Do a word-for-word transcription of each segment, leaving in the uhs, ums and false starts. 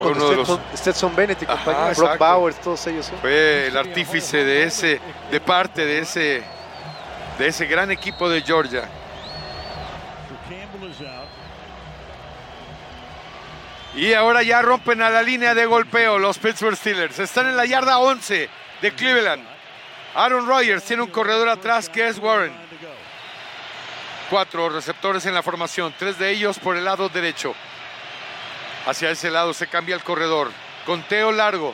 Con Uno de los... Stetson, Stetson Bennett y Ajá, compañía, Brock exacto. Bowers, todos ellos son. Fue el artífice de ese, de parte de ese, de ese gran equipo de Georgia. Y ahora ya rompen a la línea de golpeo los Pittsburgh Steelers. Están en la yarda once de Cleveland. Aaron Rodgers tiene un corredor atrás que es Warren. Cuatro receptores en la formación, tres de ellos por el lado derecho. Hacia ese lado se cambia el corredor. Conteo largo.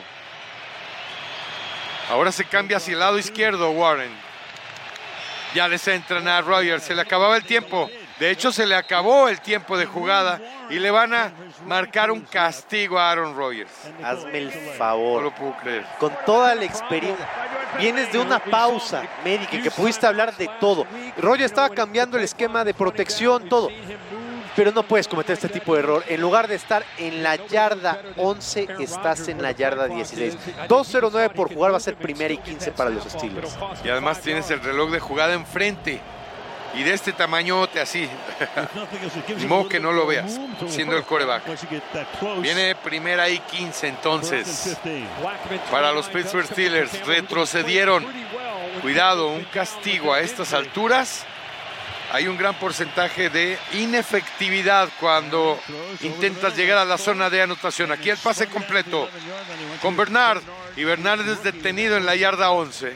Ahora se cambia hacia el lado izquierdo Warren. Ya les entran a Rodgers. Se le acababa el tiempo. De hecho, se le acabó el tiempo de jugada y le van a marcar un castigo a Aaron Rodgers. Hazme el favor. No lo puedo creer. Con toda la experiencia. Vienes de una pausa médica y que pudiste hablar de todo. Rodgers estaba cambiando el esquema de protección, todo. Pero no puedes cometer este tipo de error. En lugar de estar en la yarda once, estás en la yarda dieciséis. dos cero nueve por jugar va a ser primera y quince para los Steelers. Y además tienes el reloj de jugada enfrente. Y de este tamañote así. Ni modo que no lo veas, siendo el quarterback. Viene primera y quince entonces. Para los Pittsburgh Steelers. Retrocedieron. Cuidado, un castigo a estas alturas. Hay un gran porcentaje de inefectividad cuando intentas llegar a la zona de anotación. Aquí el pase completo con Bernard. Y Bernard es detenido en la yarda once.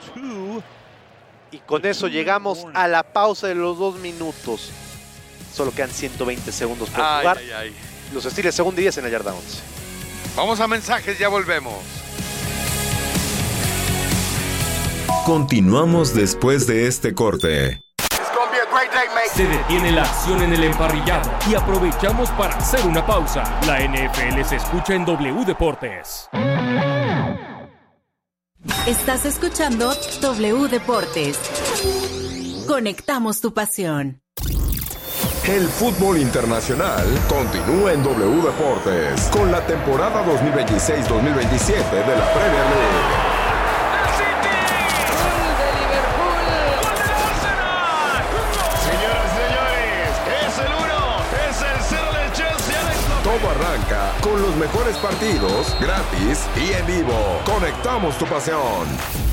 Y con eso llegamos a la pausa de los dos minutos. Solo quedan ciento veinte segundos por Ay, jugar. ay, ay. Los Steelers segunda y diez en la yarda once. Vamos a mensajes, ya volvemos. Continuamos después de este corte. Se detiene la acción en el emparrillado y aprovechamos para hacer una pausa. La N F L se escucha en W Deportes. Estás escuchando W Deportes. Conectamos tu pasión. El fútbol internacional continúa en W Deportes con la temporada dos mil veintiséis dos mil veintisiete de la Premier League. Todo arranca con los mejores partidos, gratis y en vivo. Conectamos tu pasión.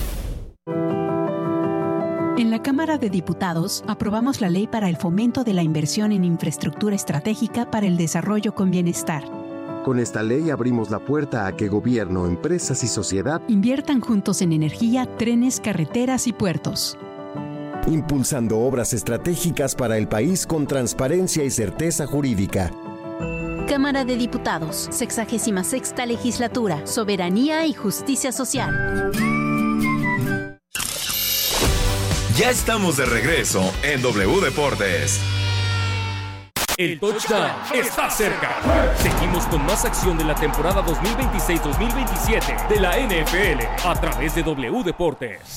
En la Cámara de Diputados aprobamos la ley para el fomento de la inversión en infraestructura estratégica para el desarrollo con bienestar. Con esta ley abrimos la puerta a que gobierno, empresas y sociedad inviertan juntos en energía, trenes, carreteras y puertos. Impulsando obras estratégicas para el país con transparencia y certeza jurídica. Cámara de Diputados, sexagésima sexta legislatura, soberanía y justicia social. Ya estamos de regreso en W Deportes. El touchdown está cerca. Seguimos con más acción de la temporada dos mil veintiséis dos mil veintisiete de la N F L a través de W Deportes.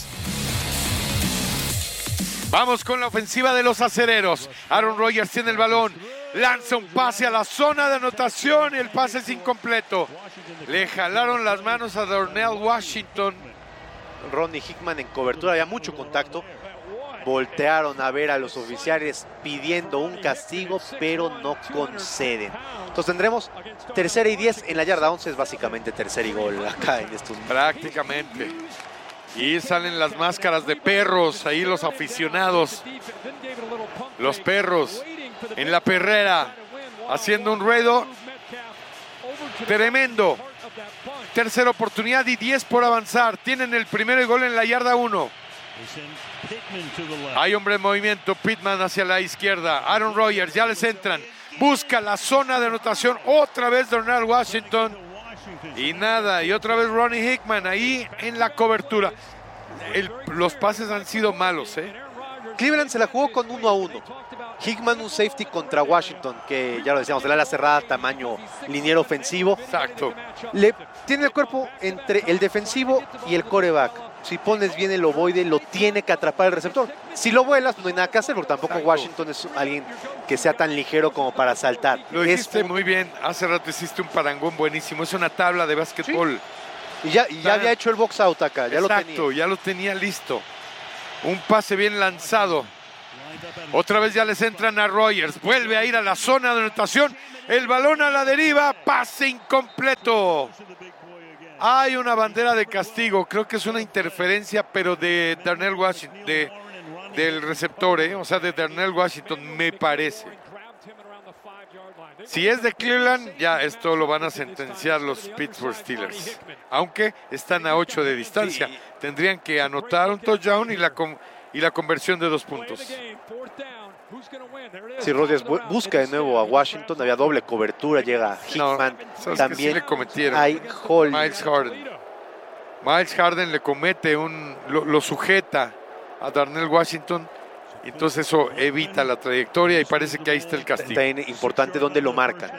Vamos con la ofensiva de los acereros. Aaron Rodgers tiene el balón. Lanza un pase a la zona de anotación y el pase es incompleto. Le jalaron las manos a Darnell Washington. Ronnie Hickman en cobertura, había mucho contacto. Voltearon a ver a los oficiales pidiendo un castigo, pero no conceden. Entonces tendremos tercera y diez en la yarda once, es básicamente tercera y gol acá en estos. Prácticamente. Y salen las máscaras de perros, ahí los aficionados. Los perros en la perrera, haciendo un ruedo tremendo. Tercera oportunidad y diez por avanzar. Tienen el primer gol en la yarda uno. Hay hombre en movimiento, Pittman hacia la izquierda. Aaron Rodgers, ya les entran. Busca la zona de anotación. Otra vez Darnell Washington. Y nada, y otra vez Ronnie Hickman ahí en la cobertura. El, los pases han sido malos, ¿eh? Cleveland se la jugó con uno a uno. Hickman un safety contra Washington, que ya lo decíamos, el ala cerrada, tamaño liniero ofensivo. Exacto. Le tiene el cuerpo entre el defensivo y el quarterback. Si pones bien el ovoide, lo tiene que atrapar el receptor. Si lo vuelas, no hay nada que hacer, porque tampoco Exacto. Washington es alguien que sea tan ligero como para saltar. Lo hiciste es un... muy bien. Hace rato hiciste un parangón buenísimo. Es una tabla de básquetbol. Sí. Y ya, y ya había hecho el box out acá, ya Exacto, lo tenía. ya lo tenía listo. Un pase bien lanzado. Otra vez ya les entran a Rodgers. Vuelve a ir a la zona de anotación. El balón a la deriva, pase incompleto. Hay una bandera de castigo, creo que es una interferencia, pero de Darnell Washington, de, del receptor, ¿eh? O sea, de Darnell Washington, me parece. Si es de Cleveland, ya esto lo van a sentenciar los Pittsburgh Steelers. Aunque están a ocho de distancia. Tendrían que anotar un touchdown y la, y la conversión de dos puntos. Si Rodgers busca de nuevo a Washington, había doble cobertura, llega Hickman, no, también sí le cometieron. hay Hall. Miles Harden. Miles Harden le comete un, lo, lo sujeta a Darnell Washington, y entonces eso evita la trayectoria y parece que ahí está el castigo. Está importante donde lo marcan.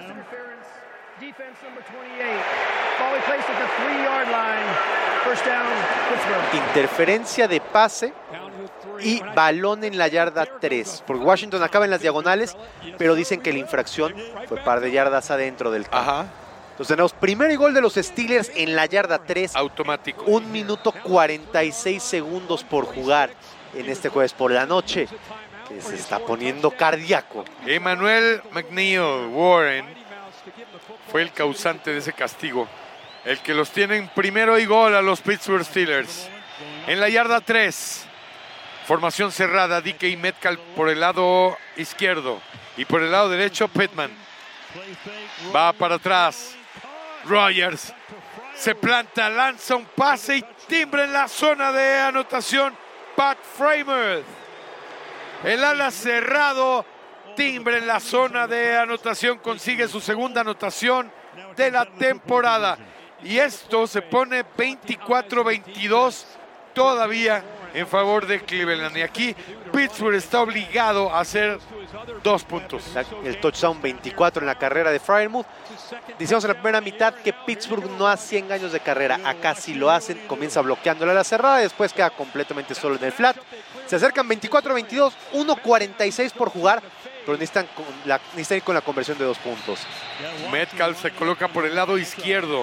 Interferencia de pase y balón en la yarda tres, porque Washington acaba en las diagonales, pero dicen que la infracción fue par de yardas adentro del campo. Ajá. Entonces tenemos primer y gol de los Steelers en la yarda tres. Automático. Un minuto cuarenta y seis segundos por jugar en este jueves por la noche, que se está poniendo cardíaco. Emmanuel McNeil Warren fue el causante de ese castigo, el que los tiene en primero y gol a los Pittsburgh Steelers. En la yarda tres, formación cerrada, D K Metcalf por el lado izquierdo y por el lado derecho Pittman. Va para atrás, Rodgers se planta, lanza un pase y timbre en la zona de anotación. Pat Freiermuth, el ala cerrado, timbre en la zona de anotación, consigue su segunda anotación de la temporada. Y esto se pone veinticuatro veintidós todavía en favor de Cleveland. Y aquí Pittsburgh está obligado a hacer dos puntos. El touchdown veinticuatro en la carrera de Freiermuth. Decíamos en la primera mitad que Pittsburgh no hace engaños de carrera. Acá sí lo hacen, comienza bloqueándola a la cerrada y después queda completamente solo en el flat. Se acercan veinticuatro veintidós, uno cuarenta y seis por jugar, pero necesitan, la, necesitan ir con la conversión de dos puntos. Metcalf se coloca por el lado izquierdo.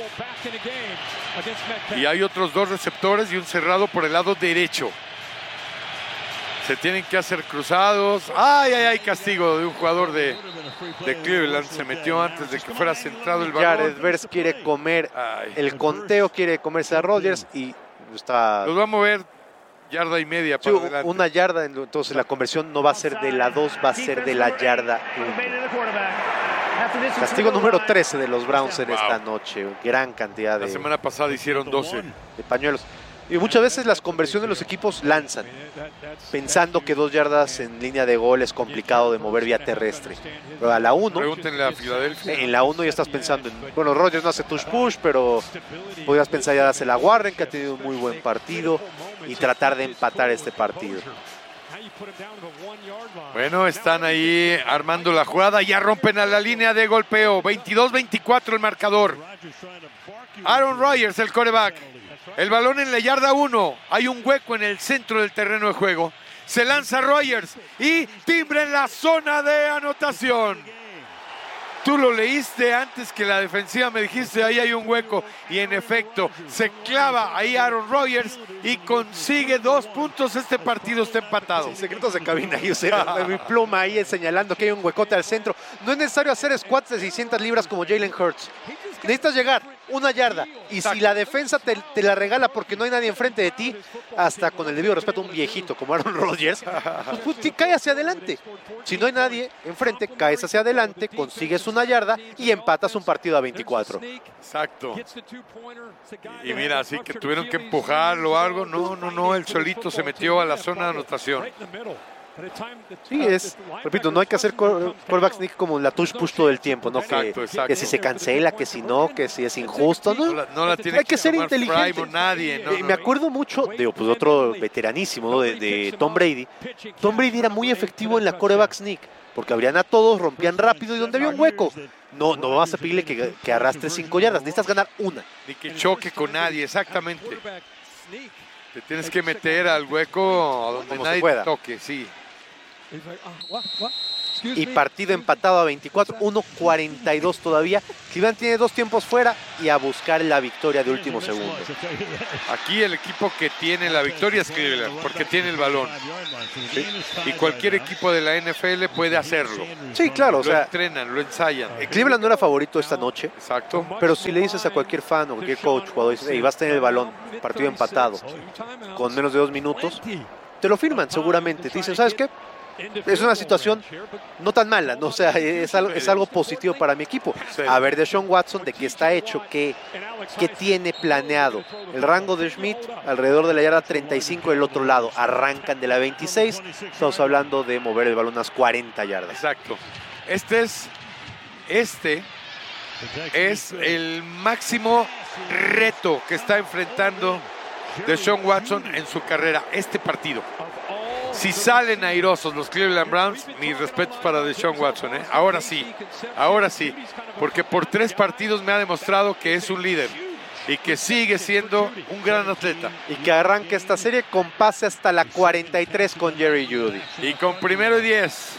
Y hay otros dos receptores y un cerrado por el lado derecho. Se tienen que hacer cruzados. ¡Ay, ay, ay! Castigo de un jugador de, de Cleveland. Se metió antes de que fuera centrado el balón. Jared Verse quiere comer ay. el conteo, quiere comerse a Rodgers y está... Los va a mover yarda y media para sí, adelante. Una yarda, entonces la conversión no va a ser de la dos, va a ser de la yarda uno. Castigo número trece de los Browns en wow. esta noche. Gran cantidad de... La semana pasada hicieron doce. De pañuelos. Y muchas veces las conversiones de los equipos lanzan, pensando que dos yardas en línea de gol es complicado de mover vía terrestre. Pero a la uno, pregúntenle a Filadelfia. En la uno ya estás pensando en, bueno, Rodgers no hace touch push, pero podrías pensar ya dársela a Warren, que ha tenido un muy buen partido, y tratar de empatar este partido. Bueno, están ahí armando la jugada, ya rompen a la línea de golpeo. veintidós veinticuatro el marcador. Aaron Rodgers, el quarterback. El balón en la yarda uno. Hay un hueco en el centro del terreno de juego. Se lanza Rodgers y timbre en la zona de anotación. Tú lo leíste antes que la defensiva, me dijiste, ahí hay un hueco. Y en efecto, se clava ahí Aaron Rodgers y consigue dos puntos. Este partido está empatado. Sí, secretos de cabina. Yo sé, mi pluma ahí señalando que hay un huecote al centro. No es necesario hacer squats de seiscientas libras como Jalen Hurts. Necesitas llegar una yarda. Y Exacto. si la defensa te, te la regala porque no hay nadie enfrente de ti, hasta con el debido respeto a un viejito como Aaron Rodgers, pues, pues cae hacia adelante. Si no hay nadie enfrente, caes hacia adelante, consigues una yarda y empatas un partido a veinticuatro. Exacto. Y mira, así que tuvieron que empujarlo o algo. No, no, no, él solito se metió a la zona de anotación. Sí, es, repito, no hay que hacer quarterback sneak como la touch push todo el tiempo, ¿no? Exacto, que, exacto. que si se cancela, que si no, que si es injusto, ¿no? No la, no la tiene hay que, que ser inteligente. Prime, nadie, no, eh, no, me acuerdo mucho de pues, otro veteranísimo, ¿no? de, de Tom Brady. Tom Brady era muy efectivo en la quarterback sneak, porque abrían a todos, rompían rápido y donde había un hueco. No, no vas a pedirle que, que arrastre cinco yardas, necesitas ganar una. Ni que choque con nadie, exactamente. Te tienes que meter al hueco donde Como nadie te toque, sí. y partido empatado a veinticuatro, uno cuarenta y dos todavía. Cleveland tiene dos tiempos fuera y a buscar la victoria de último segundo. Aquí el equipo que tiene la victoria es Cleveland, porque tiene el balón. ¿Sí? Y cualquier equipo de la N F L puede hacerlo. Sí, claro, o Lo sea, entrenan, lo ensayan. Cleveland no era favorito esta noche. Exacto. Pero si le dices a cualquier fan o cualquier coach, jugador, dices, hey, vas a tener el balón, partido empatado, con menos de dos minutos, te lo firman seguramente. Te dicen, ¿sabes qué? Es una situación no tan mala, ¿no? O sea, es algo, es algo positivo para mi equipo. A ver, Deshaun Watson, de qué está hecho, qué, qué tiene planeado. El rango de Schmidt, alrededor de la yarda treinta y cinco del otro lado. Arrancan de la veintiséis. Estamos hablando de mover el balón unas cuarenta yardas. Exacto. Este es, este es el máximo reto que está enfrentando Deshaun Watson en su carrera, este partido. Si salen airosos los Cleveland Browns, mis respetos para Deshaun Watson, ¿eh? Ahora sí, ahora sí, porque por tres partidos me ha demostrado que es un líder y que sigue siendo un gran atleta. Y que arranque esta serie con pase hasta la cuarenta y tres con Jerry Jeudy. Y con primero y diez.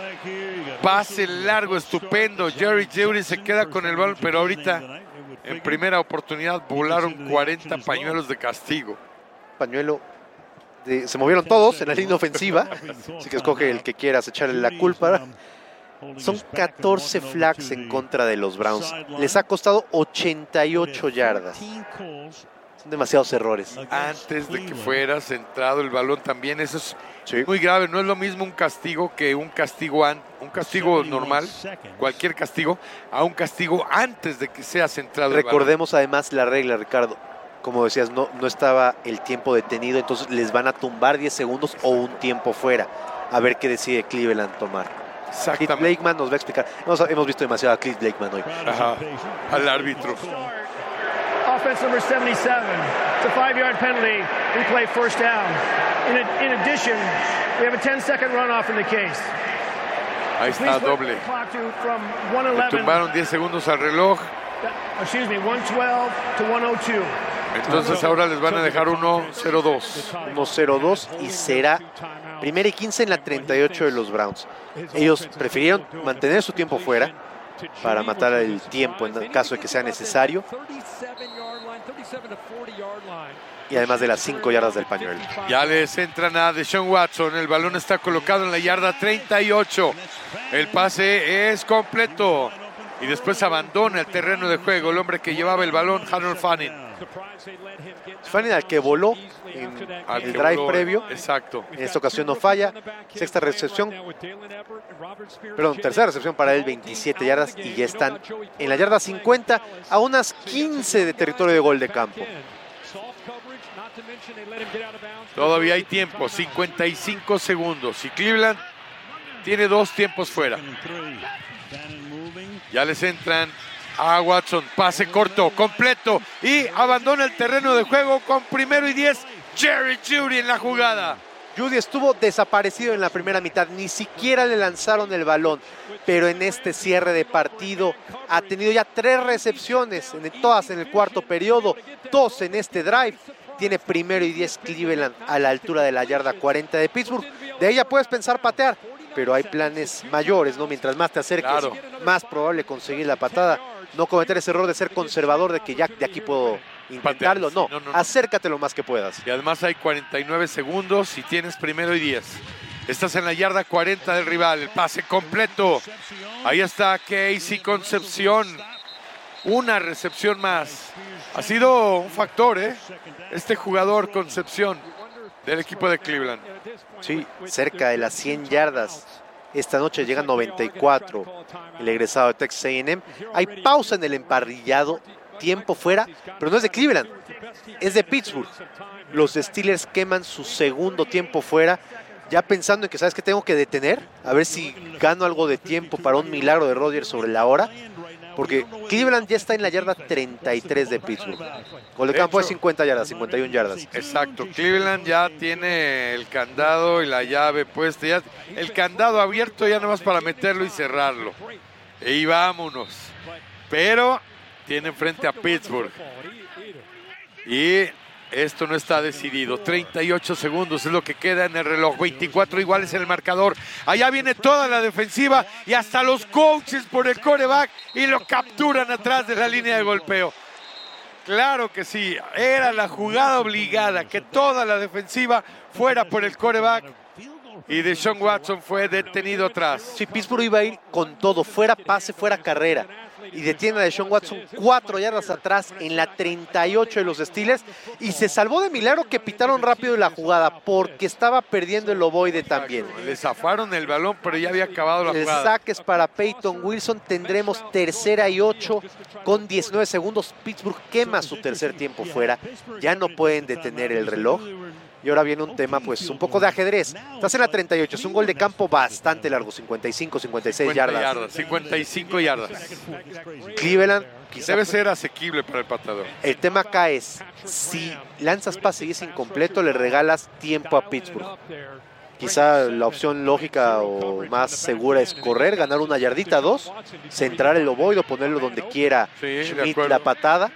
Pase largo, estupendo. Jerry Jeudy se queda con el balón, pero ahorita en primera oportunidad volaron cuarenta pañuelos de castigo. Pañuelo. De, se movieron todos en la línea ofensiva, así que escoge el que quieras echarle la culpa. Son catorce flags en contra de los Browns. Les ha costado ochenta y ocho yardas. Son demasiados errores. Antes de que fuera centrado el balón también, eso es Sí. muy grave. No es lo mismo un castigo que un castigo, an, un castigo normal, cualquier castigo, a un castigo antes de que sea centrado el balón. Recordemos además la regla, Ricardo. Como decías, no, no estaba el tiempo detenido, entonces les van a tumbar diez segundos o un tiempo fuera. A ver qué decide Cleveland tomar. Cliff Blakeman nos va a explicar. Hemos, hemos visto demasiado a Cliff Blakeman hoy. Ajá, al árbitro. Offense number seventy-seven. It's a five-yard penalty. We play first down. In, a, in addition, we have a ten-second runoff in the case. Ahí está, doble. Le tumbaron diez segundos al reloj. Excuse me, one twelve to one oh two. Entonces ahora les van a dejar uno cero dos. uno cero dos y será primera y quince en la treinta y ocho de los Browns. Ellos prefirieron mantener su tiempo fuera para matar el tiempo en caso de que sea necesario. Y además de las cinco yardas del pañuelo. Ya les entran a Deshaun Watson. El balón está colocado en la yarda treinta y ocho. El pase es completo. Y después abandona el terreno de juego el hombre que llevaba el balón, Harold Fanning. Fanning al que voló en el drive voló, previo. Exacto. En esta ocasión no falla. Sexta recepción. Perdón, tercera recepción para él, veintisiete yardas. Y ya están en la yarda cincuenta a unas quince de territorio de gol de campo. Todavía hay tiempo, cincuenta y cinco segundos. Y Cleveland tiene dos tiempos fuera. Ya les entran a Watson, pase corto, completo y abandona el terreno de juego con primero y diez. Jerry Jeudy en la jugada. Jeudy estuvo desaparecido en la primera mitad, ni siquiera le lanzaron el balón, pero en este cierre de partido ha tenido ya tres recepciones, en todas en el cuarto periodo, dos en este drive. Tiene primero y diez Cleveland a la altura de la yarda cuarenta de Pittsburgh. De ahí ya puedes pensar patear, pero hay planes mayores, ¿no? Mientras más te acerques, claro, más probable conseguir la patada. No cometer ese error de ser conservador, de que ya de aquí puedo intentarlo. No, no, no, no. Acércate lo más que puedas. Y además hay cuarenta y nueve segundos y tienes primero y diez. Estás en la yarda cuarenta del rival. El pase completo. Ahí está Casey Concepción. Una recepción más. Ha sido un factor, ¿eh? Este jugador Concepción del equipo de Cleveland. Sí, cerca de las cien yardas. Esta noche llega a noventa y cuatro el egresado de Texas A and M. Hay pausa en el emparrillado, tiempo fuera, pero no es de Cleveland, es de Pittsburgh. Los Steelers queman su segundo tiempo fuera, ya pensando en que, ¿sabes qué? Tengo que detener, a ver si gano algo de tiempo para un milagro de Rodgers sobre la hora. Porque Cleveland ya está en la yarda treinta y tres de Pittsburgh. Gol de campo de cincuenta yardas, cincuenta y una yardas. Exacto, Cleveland ya tiene el candado y la llave puesta. Ya, el candado abierto ya nomás para meterlo y cerrarlo. Y vámonos. Pero tiene frente a Pittsburgh. Y Esto no está decidido. treinta y ocho segundos es lo que queda en el reloj. veinticuatro iguales en el marcador. Allá viene toda la defensiva y hasta los coaches por el quarterback y lo capturan atrás de la línea de golpeo. Claro que sí. Era la jugada obligada, que toda la defensiva fuera por el quarterback. Y Deshaun Watson fue detenido atrás. Sí, Pittsburgh iba a ir con todo, fuera pase, fuera carrera. Y detiene a Deshaun Watson cuatro yardas atrás en la treinta y ocho de los Steelers. Y se salvó de milagro que pitaron rápido la jugada porque estaba perdiendo el ovoide también. Le zafaron el balón, pero ya había acabado la el jugada. El saque es para Peyton Wilson. Tendremos tercera y ocho con diecinueve segundos. Pittsburgh quema su tercer tiempo fuera. Ya no pueden detener el reloj. Y ahora viene un tema, pues, un poco de ajedrez. Estás en la treinta y ocho, es un gol de campo bastante largo, cincuenta y cinco, cincuenta y seis yardas. yardas. cincuenta y cinco yardas. Cleveland quizá debe ser asequible para el pateador. El tema acá es, si lanzas pase y es incompleto, le regalas tiempo a Pittsburgh. Quizá la opción lógica o más segura es correr, ganar una yardita, dos, centrar el ovoide, ponerlo donde quiera sí, Schmidt la patada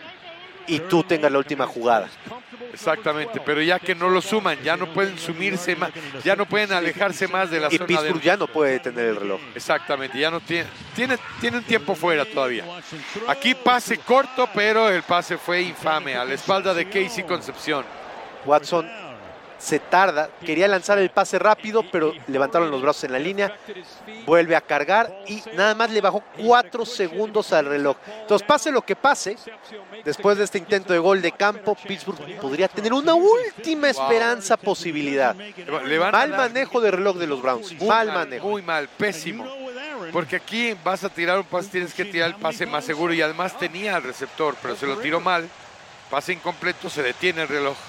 y tú tengas la última jugada. Exactamente, pero ya que no lo suman, ya no pueden sumirse más, ya no pueden alejarse más de la y zona. Y Pittsburgh de... ya no puede detener el reloj. Exactamente, ya no tiene, tiene, tiene un tiempo fuera todavía. Aquí pase corto, pero el pase fue infame, a la espalda de Casey Concepción. Watson se tarda, quería lanzar el pase rápido, pero levantaron los brazos en la línea, vuelve a cargar y nada más le bajó cuatro segundos al reloj. Entonces, pase lo que pase, después de este intento de gol de campo, Pittsburgh podría tener una última esperanza, wow. posibilidad. Le van mal a dar... manejo de reloj de los Browns, muy mal mal manejo. Muy mal, pésimo. Porque aquí vas a tirar un pase, tienes que tirar el pase más seguro y además tenía el receptor, pero se lo tiró mal. Pase incompleto, se detiene el reloj.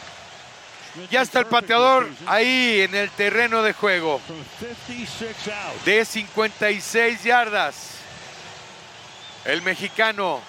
Ya está el pateador ahí en el terreno de juego de cincuenta y seis yardas. El mexicano.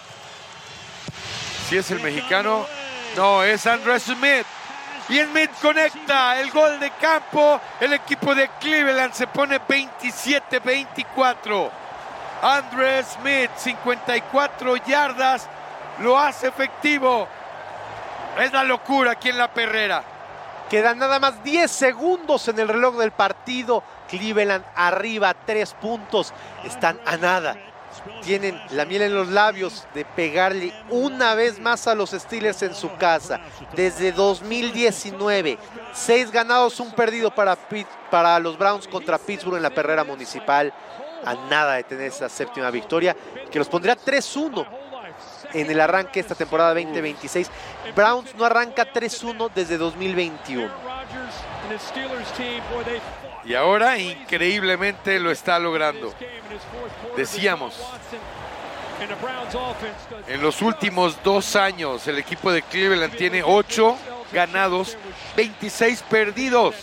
Si es el mexicano, no, es Andre Smith. Y Smith conecta el gol de campo. El equipo de Cleveland se pone veintisiete veinticuatro. Andre Smith, cincuenta y cuatro yardas, lo hace efectivo. Es la locura aquí en la perrera. Quedan nada más diez segundos en el reloj del partido. Cleveland arriba, tres puntos. Están a nada. Tienen la miel en los labios de pegarle una vez más a los Steelers en su casa. Desde dos mil diecinueve, seis ganados, un perdido para, Pitt, para los Browns contra Pittsburgh en la perrera municipal. A nada de tener esa séptima victoria, que los pondría tres uno en el arranque de esta temporada veinte veintiséis. Browns no arranca tres uno desde dos mil veintiuno. Y ahora increíblemente lo está logrando. Decíamos, en los últimos dos años el equipo de Cleveland tiene ocho ganados, veintiséis perdidos.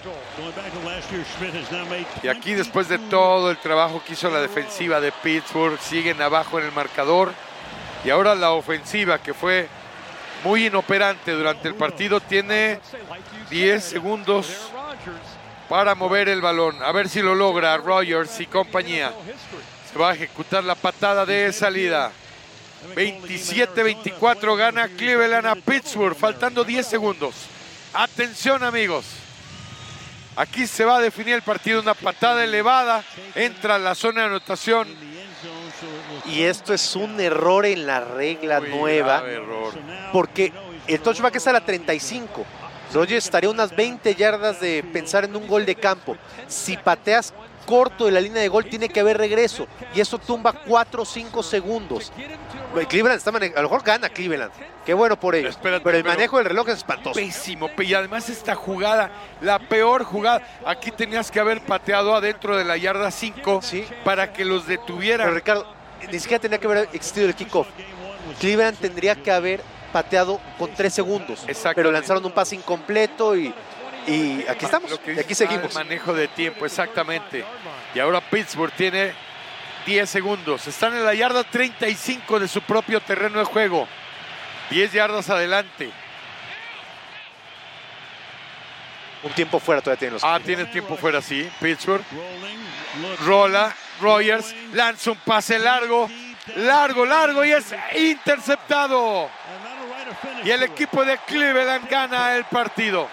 Y aquí, después de todo el trabajo que hizo la defensiva de Pittsburgh, siguen abajo en el marcador. Y ahora la ofensiva, que fue muy inoperante durante el partido, tiene diez segundos para mover el balón. A ver si lo logra Rodgers y compañía. Se va a ejecutar la patada de salida. veintisiete veinticuatro gana Cleveland a Pittsburgh, faltando diez segundos. Atención, amigos. Aquí se va a definir el partido. Una patada elevada entra a la zona de anotación. Y esto es un error en la regla Muy nueva. Error. Porque el touchback es a la treinta y cinco. Rodgers estaría unas veinte yardas de pensar en un gol de campo. Si pateas corto de la línea de gol, tiene que haber regreso. Y eso tumba cuatro o cinco segundos. Cleveland está mane- a lo mejor gana Cleveland. Qué bueno por ellos. Espérate, pero el pero manejo del reloj es espantoso. Pésimo. Y además esta jugada, la peor jugada. Aquí tenías que haber pateado adentro de la yarda cinco, ¿sí?, para que los detuvieran. Pero Ricardo, ni siquiera tenía que haber existido el kickoff. Cleveland tendría que haber pateado con tres segundos. Pero lanzaron un pase incompleto y, y aquí estamos. Y aquí seguimos. El manejo de tiempo, exactamente. Y ahora Pittsburgh tiene diez segundos. Están en la yarda treinta y cinco de su propio terreno de juego. diez yardas adelante. Un tiempo fuera todavía tienen los. Ah, tiene tiempo fuera, sí. Pittsburgh. Rola. Rodgers lanza un pase largo. Largo, largo y es interceptado. y el equipo de Cleveland gana el partido.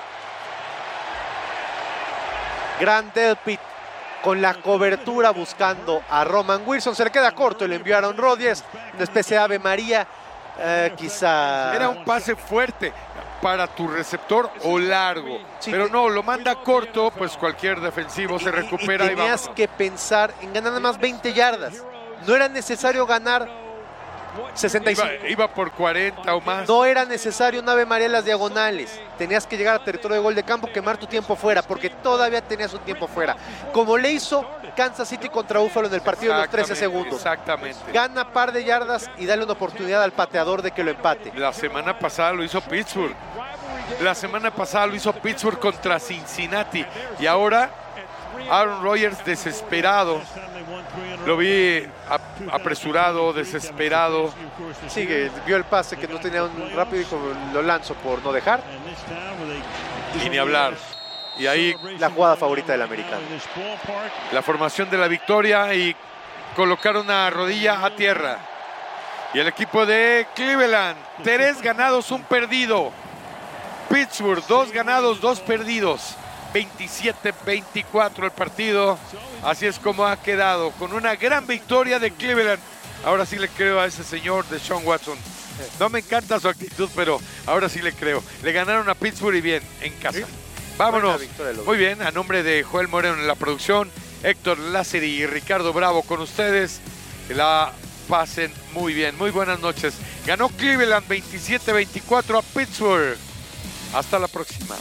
Gran Delpit con la cobertura buscando a Roman Wilson. Se le queda corto y le envió a Aaron Rodgers. Una especie de Ave María. Eh, quizá... Era un pase fuerte para tu receptor o largo. Sí, pero que... no, lo manda corto, pues cualquier defensivo y, se recupera. Y, y tenías y que pensar en ganar nada más veinte yardas. No era necesario ganar sesenta y cinco. Iba, iba por cuarenta o más. No era necesario un Ave María en las diagonales. Tenías que llegar al territorio de gol de campo, quemar tu tiempo fuera, porque todavía tenías un tiempo fuera. Como le hizo Kansas City contra Buffalo en el partido de los trece segundos. Exactamente. Gana par de yardas y dale una oportunidad al pateador de que lo empate. La semana pasada lo hizo Pittsburgh. La semana pasada lo hizo Pittsburgh contra Cincinnati. Y ahora Aaron Rodgers desesperado. Lo vi apresurado, desesperado. Sí, que vio el pase que no tenía un rápido y dijo, lo lanzo por no dejar. Y ni hablar. Y ahí la jugada favorita del americano. La formación de la victoria y colocar una rodilla a tierra. Y el equipo de Cleveland, tres ganados, un perdido. Pittsburgh, dos ganados, dos perdidos. veintisiete veinticuatro el partido. Así es como ha quedado, con una gran victoria de Cleveland. Ahora sí le creo a ese señor de Sean Watson. No me encanta su actitud, pero ahora sí le creo. Le ganaron a Pittsburgh y bien, en casa. ¿Sí? Vámonos. Muy bien, a nombre de Joel Moreno en la producción, Héctor Lázari y Ricardo Bravo con ustedes. Que la pasen muy bien. Muy buenas noches. Ganó Cleveland veintisiete veinticuatro a Pittsburgh. Hasta la próxima.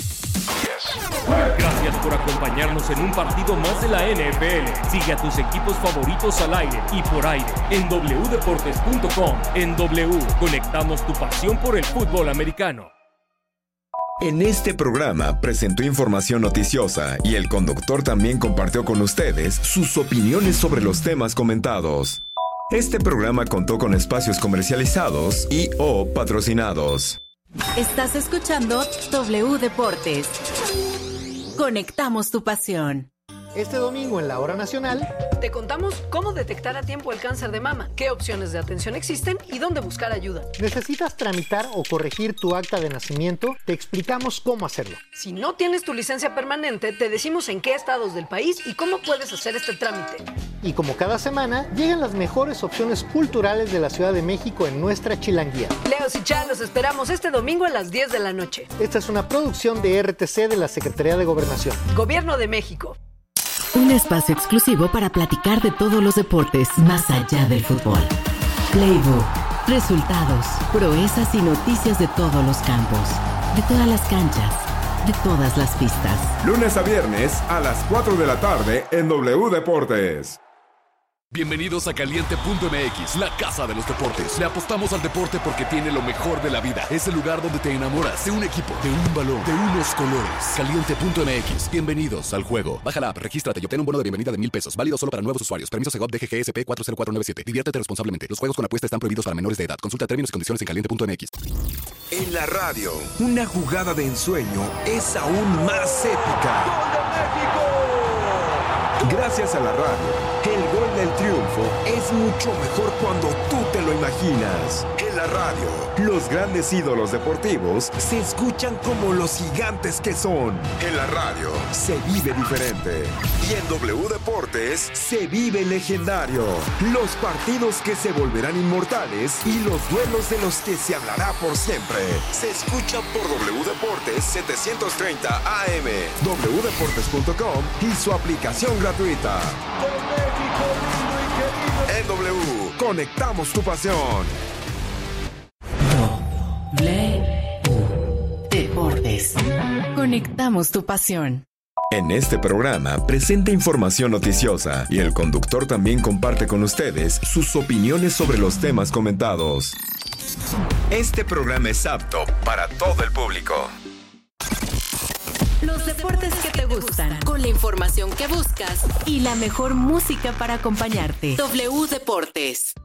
Gracias por acompañarnos en un partido más de la N F L. Sigue a tus equipos favoritos al aire y por aire en doble u deportes punto com. En W, conectamos tu pasión por el fútbol americano. En este programa presentó información noticiosa y el conductor también compartió con ustedes sus opiniones sobre los temas comentados. Este programa contó con espacios comercializados y o patrocinados. Estás escuchando W Deportes. Conectamos tu pasión. Este domingo en la Hora Nacional te contamos cómo detectar a tiempo el cáncer de mama, qué opciones de atención existen y dónde buscar ayuda. ¿Necesitas tramitar o corregir tu acta de nacimiento? Te explicamos cómo hacerlo. Si no tienes tu licencia permanente, te decimos en qué estados del país y cómo puedes hacer este trámite. Y como cada semana, llegan las mejores opciones culturales de la Ciudad de México en nuestra Chilanguía. Leos y Chá, los esperamos este domingo a las diez de la noche. Esta es una producción de R T C de la Secretaría de Gobernación. Gobierno de México. Un espacio exclusivo para platicar de todos los deportes más allá del fútbol. Playbook, resultados, proezas y noticias de todos los campos, de todas las canchas, de todas las pistas. Lunes a viernes a las cuatro de la tarde en W Deportes. Bienvenidos a Caliente punto M X, la casa de los deportes. Le apostamos al deporte porque tiene lo mejor de la vida. Es el lugar donde te enamoras de un equipo, de un balón, de unos colores. Caliente punto M X, bienvenidos al juego. Baja la app, regístrate y obtén un bono de bienvenida de mil pesos. Válido solo para nuevos usuarios. Permiso Segov D G G S P cuatro cero cuatro nueve siete. Diviértete responsablemente. Los juegos con apuesta están prohibidos para menores de edad. Consulta términos y condiciones en caliente punto M X. En la radio, una jugada de ensueño es aún más épica. ¡Gol de México! Gracias a la radio, el gol del triunfo es mucho mejor cuando tú te lo imaginas. En la radio, los grandes ídolos deportivos se escuchan como los gigantes que son. En la radio, se vive diferente. Y en W Deportes, se vive legendario. Los partidos que se volverán inmortales y los duelos de los que se hablará por siempre. Se escucha por W Deportes setecientos treinta A M, doble u deportes punto com y su aplicación gratuita. En W, conectamos tu pasión. W Deportes. Conectamos tu pasión. En este programa presenta información noticiosa y el conductor también comparte con ustedes sus opiniones sobre los temas comentados. Este programa es apto para todo el público. Los deportes que te gustan, con la información que buscas y la mejor música para acompañarte. W Deportes.